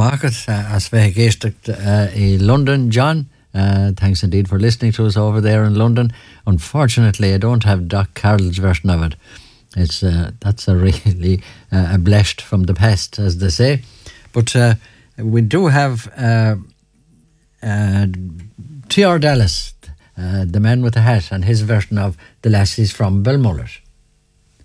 market as Vehigastrict in London, John. Thanks indeed for listening to us over there in London. Unfortunately, I don't have Doc Carroll's version of it. It's that's a really a blessed from the past, as they say. But we do have T.R. Dallas, the man with the hat, and his version of The Lassies from Belmullet.